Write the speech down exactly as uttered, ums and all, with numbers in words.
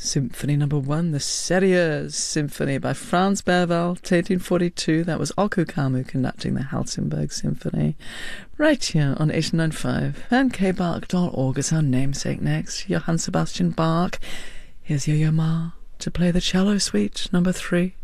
Symphony number one, the Serieux Symphony by Franz Berwald, eighteen forty-two. That was Oku Kamu conducting the Helsingborg Symphony. Right here on eight nine five. And k bark dot org is our namesake next. Johann Sebastian Bach. Here's Yo-Yo Ma to play the cello suite number three.